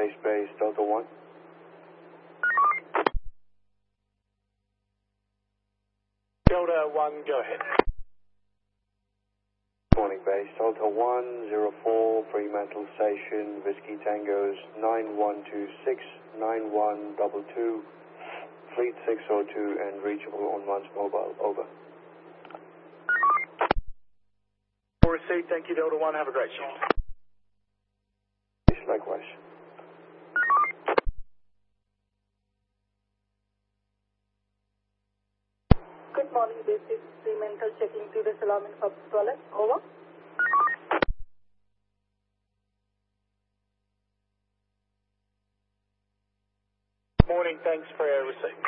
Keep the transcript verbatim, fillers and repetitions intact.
base, base, Delta one. Delta one, go ahead. Morning, base, Delta one, zero four, Fremantle Station, Whiskey Tangos, nine one two six, nine one two two, Fleet six oh two, and reachable on one's mobile, over. Received, thank you, Delta one, have a great shift. Likewise. Good morning, this is Fremantle checking to the Salamin Foxtrot, over. Morning, thanks for our receipt.